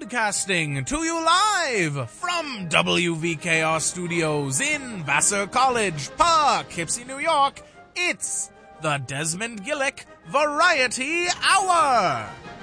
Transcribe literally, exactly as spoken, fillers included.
Broadcasting to you live from W V K R Studios in Vassar College, Poughkeepsie, New York. It's the Desmond Gillick Variety Hour.